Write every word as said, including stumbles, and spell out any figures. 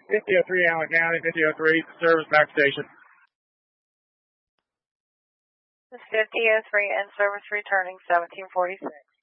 fifty oh three Allen County, fifty oh three, service back station. fifty oh three and service returning seventeen forty-six.